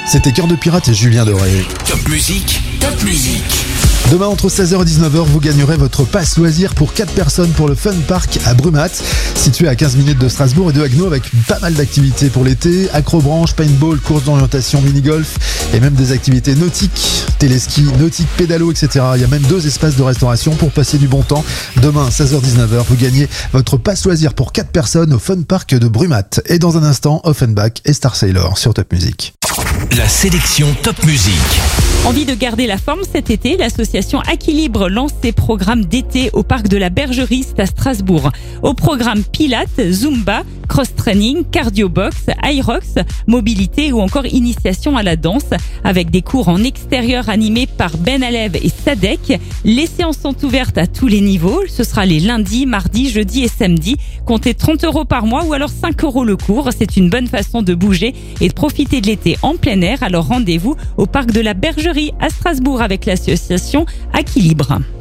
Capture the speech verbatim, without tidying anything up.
C'était Cœur de Pirate et Julien Doré. Top musique, top musique. Demain entre seize heures et dix-neuf heures, vous gagnerez votre passe loisir pour quatre personnes pour le Fun Park à Brumat, situé à quinze minutes de Strasbourg et de Haguenau, avec pas mal d'activités pour l'été, acrobranche, paintball, course d'orientation, mini-golf et même des activités nautiques, téléski, nautique, pédalo, et cetera. Il y a même deux espaces de restauration pour passer du bon temps. Demain, seize heures dix-neuf heures, vous gagnez votre passe loisir pour quatre personnes au Fun Park de Brumat. Et dans un instant, Offenbach et Star Sailor sur Top Music. La sélection Top Music. Envie de garder la forme cet été, l'association Aquilibre lance ses programmes d'été au parc de la Bergerie à Strasbourg. Au programme Pilates, Zumba, cross-training, cardio-box, Aerox, mobilité ou encore initiation à la danse, avec des cours en extérieur animés par Ben Alev et Sadek. Les séances sont ouvertes à tous les niveaux. Ce sera les lundis, mardis, jeudis et samedis. Comptez trente euros par mois ou alors cinq euros le cours. C'est une bonne façon de bouger et de profiter de l'été en plein air. Alors rendez-vous au parc de la Bergerie à Strasbourg avec l'association Aquilibre.